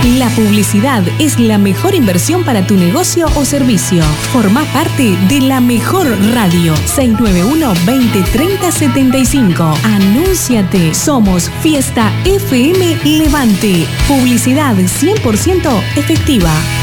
La publicidad es la mejor inversión para tu negocio o servicio. Forma parte de la mejor radio. 691-2030-75. Anúnciate. Somos Fiesta FM Levante. Publicidad 100% efectiva.